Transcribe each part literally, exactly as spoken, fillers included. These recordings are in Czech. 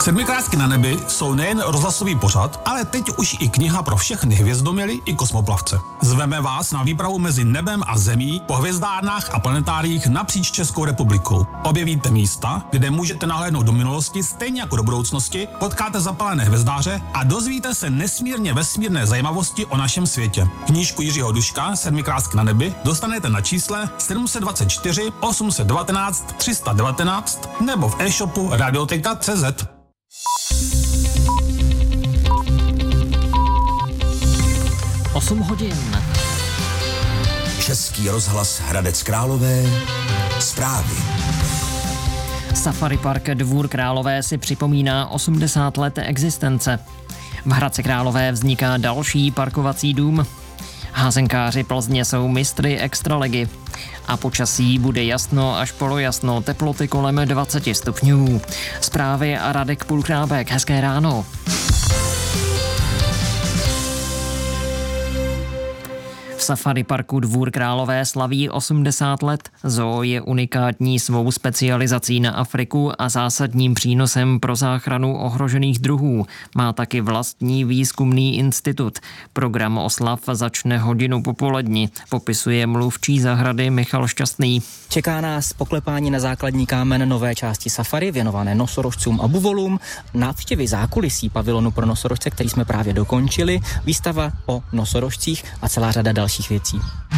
Sedmikrásky na nebi jsou nejen rozhlasový pořad, ale teď už i kniha pro všechny hvězdoměly i kosmoplavce. Zveme vás na výpravu mezi nebem a zemí po hvězdárnách a planetáriích napříč Českou republikou. Objevíte místa, kde můžete nahlédnout do minulosti stejně jako do budoucnosti, potkáte zapalené hvězdáře a dozvíte se nesmírně vesmírné zajímavosti o našem světě. Knížku Jiřího Duška Sedmikrásky na nebi dostanete na čísle sedm set dvacet čtyři osm set devatenáct tři sta devatenáct nebo v e-shopu radioteka tečka cé zet. osm hodin. Český rozhlas Hradec Králové. Zprávy. Safari Park Dvůr Králové si připomíná osmdesát let existence. V Hradci Králové vzniká další parkovací dům. Házenkáři Plzně jsou mistry extraligy. A počasí bude jasno až polojasno, teploty kolem dvacet stupňů. Zprávy a Radek Půlkrábek, hezké ráno. V Safari Parku Dvůr Králové slaví osmdesát let. Zoo je unikátní svou specializací na Afriku a zásadním přínosem pro záchranu ohrožených druhů. Má taky vlastní výzkumný institut. Program oslav začne hodinu popoledni, popisuje mluvčí zahrady Michal Šťastný. Čeká nás poklepání na základní kámen nové části safari, věnované nosorožcům a buvolům, návštěvy zákulisí pavilonu pro nosorožce, který jsme právě dokončili, výstava o nosorožcích a celá řada dalších věcí.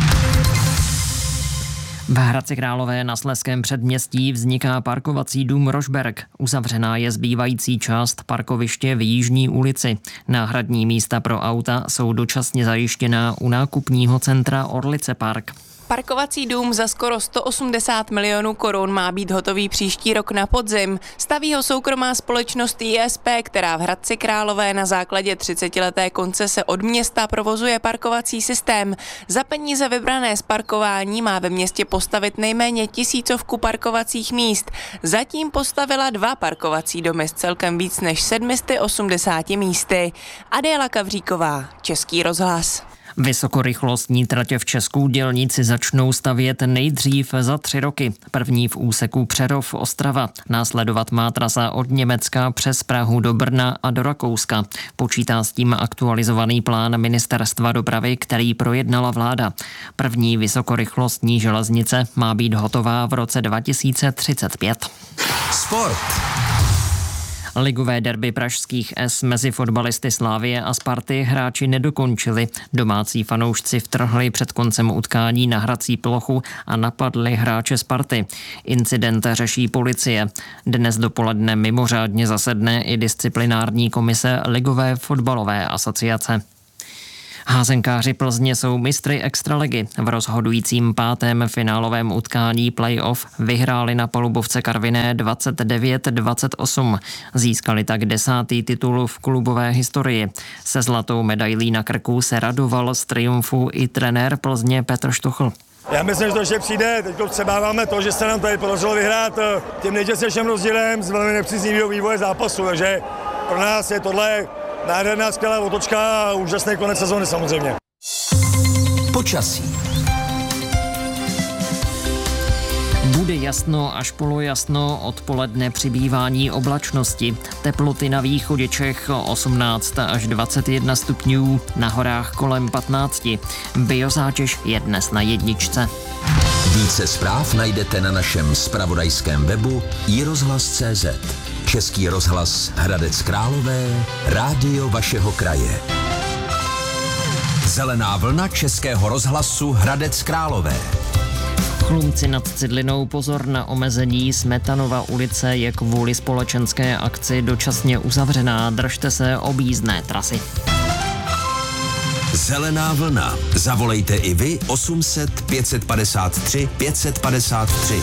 V Hradci Králové na Slezském předměstí vzniká parkovací dům Rožberg. Uzavřená je zbývající část parkoviště v Jižní ulici. Náhradní místa pro auta jsou dočasně zajištěná u nákupního centra Orlice Park. Parkovací dům za skoro sto osmdesát milionů korun má být hotový příští rok na podzim. Staví ho soukromá společnost I S P, která v Hradci Králové na základě třicetileté koncese od města provozuje parkovací systém. Za peníze vybrané z parkování má ve městě postavit nejméně tisícovku parkovacích míst. Zatím postavila dva parkovací domy s celkem víc než sedm set osmdesáti místy. Adéla Kavříková, Český rozhlas. Vysokorychlostní tratě v Česku dělníci začnou stavět nejdřív za tři roky. První v úseku Přerov-Ostrava. Následovat má trasa od Německa přes Prahu do Brna a do Rakouska. Počítá s tím aktualizovaný plán Ministerstva dopravy, který projednala vláda. První vysokorychlostní železnice má být hotová v roce dva tisíce třicet pět. Sport. Ligové derby pražských S mezi fotbalisty Slavie a Sparty hráči nedokončili. Domácí fanoušci vtrhli před koncem utkání na hrací plochu a napadli hráče Sparty. Incident řeší policie. Dnes dopoledne mimořádně zasedne i disciplinární komise Ligové fotbalové asociace. Házenkáři Plzně jsou mistry extraligy. V rozhodujícím pátém finálovém utkání play-off vyhráli na Polubovce Karviné dvacet devět dvacet osm. Získali tak desátý titul v klubové historii. Se zlatou medailí na krku se radoval z triumfu i trenér Plzně Petr Štuchl. Já myslím, že to ještě přijde. Teď přebáváme to, že se nám tady podařilo vyhrát tím nejtěsnějším rozdílem z velmi nepříznivého vývoje zápasu. Takže pro nás je tohle nádherná, skvělá otočka a úžasný konec sezóny samozřejmě. Počasí. Bude jasno až polojasno, odpoledne přibývání oblačnosti. Teploty na východě Čech osmnáct až dvacet jedna stupňů, na horách kolem patnáct. Biozátěž je dnes na jedničce. Více zpráv najdete na našem zpravodajském webu i rozhlas tečka cé zet. Český rozhlas Hradec Králové, rádio vašeho kraje. Zelená vlna Českého rozhlasu Hradec Králové. Chlumci nad Cidlinou pozor na omezení. Smetanova ulice je kvůli společenské akci dočasně uzavřená. Držte se objízdné trasy. Zelená vlna. Zavolejte i vy osm set pět set padesát tři pět set padesát tři.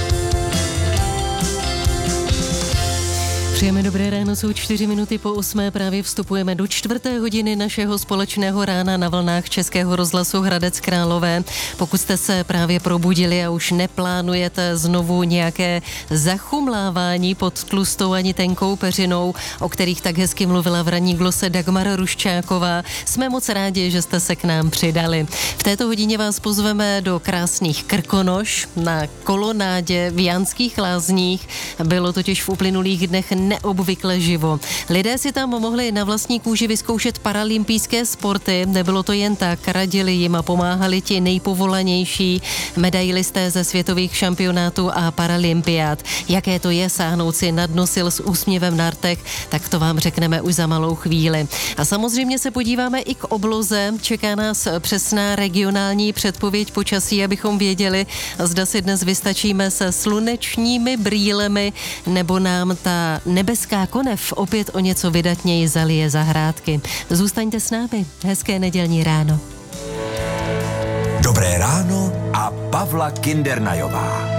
Přejeme dobré ráno, jsou čtyři minuty po osmé, právě vstupujeme do čtvrté hodiny našeho společného rána na vlnách Českého rozhlasu Hradec Králové. Pokud jste se právě probudili a už neplánujete znovu nějaké zachumlávání pod tlustou ani tenkou peřinou, o kterých tak hezky mluvila v ranní glose Dagmar Ruščáková, jsme moc rádi, že jste se k nám přidali. V této hodině vás pozveme do krásných Krkonoš na kolonádě v Janských Lázních. Bylo totiž v uplynulých dnech neobvykle živo. Lidé si tam mohli na vlastní kůži vyzkoušet paralympijské sporty. Nebylo to jen tak, radili jim a pomáhali ti nejpovolanější medailisté ze světových šampionátů a paralympiád. Jaké to je sáhnout si na dno sil s úsměvem na rtech, tak to vám řekneme už za malou chvíli. A samozřejmě se podíváme i k obloze. Čeká nás přesná regionální předpověď počasí, abychom věděli, zda si dnes vystačíme se slunečními brýlemi, nebo nám ta nebeská konev opět o něco vydatněji zalije zahrádky. Zůstaňte s námi. Hezké nedělní ráno. Dobré ráno a Pavla Kindernajová.